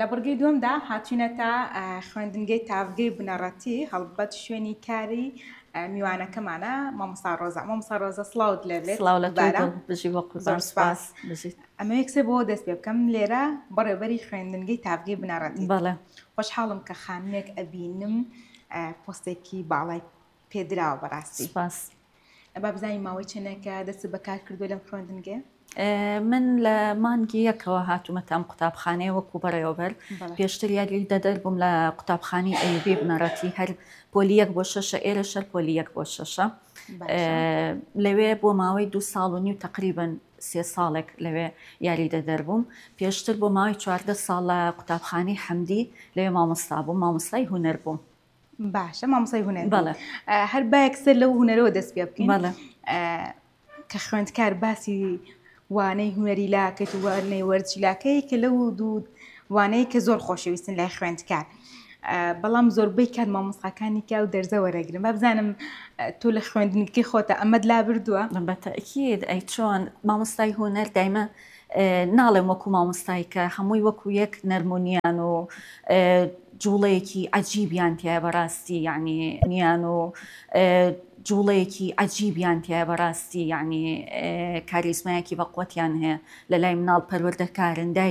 لە بڕگەی دووەمدا هاتوینەتە خوێندنگەی تاڤگەی بنەڕەتی هەڵبەت شوێنی کاری میوانەکەمانە مامۆستا ڕۆزە سڵاوت لێبێت زۆر سپاس. ئەمە یەکسێ بۆ دەست پێ بکەم لێرە بەڕێوەبەری خوێندنگەی تاڤگەی بنەڕەتی. بەڵێ خۆشحاڵم کە خانمێک ئەبینم پۆستێکی باڵای پێدراوە بەڕاستی. سپاس. با بزانین ماوەی چەندێکە دەست بەکار کردووە لەم خوێندنگە؟ من لە مانگی یەکەوە هاتوومەتە ئەم قوتابخانەیە وەکو بەڕێوەبەر. پێشتر یاری دەدەربووم لە قوتابخانەی ئەیوبی بنەڕەتی هەر پۆلی 1 بۆ 6 ئێرە شەر پۆلی 1 بۆ 6. لەوێ بۆ ماوەی 2 ساڵ و نیو تقریبن 3 ساڵێک لەوێ یاری دەدەربووم. پێشتر بۆ ماوەی 14 ساڵ لە قوتابخانەی حەمدی لەوێ مامۆستا بووم، مامۆستای هونەر بووم. باشە، مامۆستای هونەر. بەڵێ. هەر با یەکسەر لەو هونەرەوە دەست پێ بکەین. بەڵێ. کە خوێندکار باسی وانەی هونەری لاکەیت و وانەی وەرزی لاکەی کە لەو دوو وانەیە کە زۆر خۆشەویستن لای خوێندکار. بەڵام زۆربەی کات مامۆستاکانی کا و دەرزە وەرەگرن. با بزانم تۆ لە خوێندنگەی خۆتە ئەمەد لا بردووە؟ بەتەئکید. ئەی چۆن مامۆستای هونەر دایمە ناڵێم وەکو مامۆستای کە هەمووی وەکو یەک نەرمونیان و جوڵەیەکی عەجیبیان تایە بەڕاستی، یعنی نیان و جوڵەیەکی عەجیبیان تایە بەڕاستی، یعنی کاریزمایەکی بەقوەتیان هەیە لە لای مناڵ پەروەردەکارن.